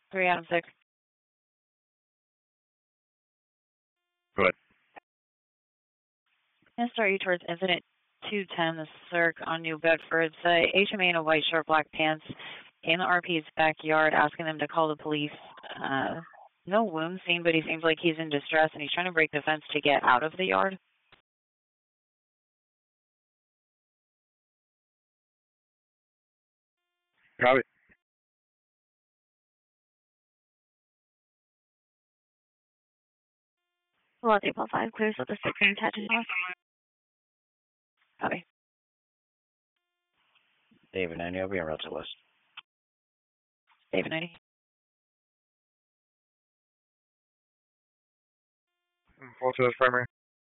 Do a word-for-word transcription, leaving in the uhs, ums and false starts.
three Adam six. Go ahead. I'm going to start you towards incident two ten, the Cirque on New Bedford. It's a H M A in a white short, black pants in the R P's backyard, asking them to call the police. Uh, no wound seen, but he seems like he's in distress, and he's trying to break the fence to get out of the yard. Copy. Los April five clears with the six and attaching house. Copy. David ninety, I'll be on route to west. David ninety. Full to his primary.